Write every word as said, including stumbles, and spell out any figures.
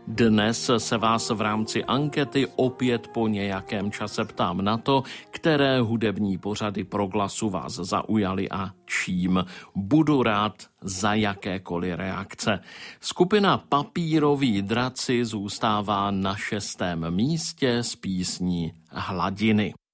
Dnes se vás v rámci ankety opět po nějakém čase ptám na to, které hudební pořady Proglasu vás zaujaly a čím. Budu rád za jakékoliv reakce. Skupina Papíroví draci zůstává na šestém místě s písní Hladiny.